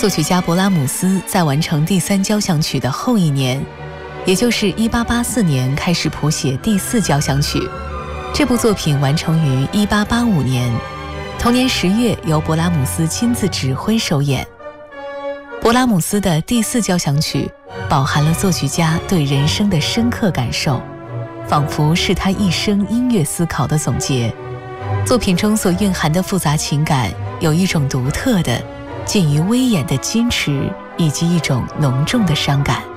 作曲家勃拉姆斯在完成第3交响曲的后一年，也就是1884年开始谱写第4交响曲。这部作品完成于1885年，同年10月由勃拉姆斯亲自指挥首演。勃拉姆斯的第4交响曲饱含了作曲家对人生的深刻感受，仿佛是他一生音乐思考的总结。作品中所蕴含的复杂情感，有一种独特的、近于威严的矜持，以及一种浓重的伤感。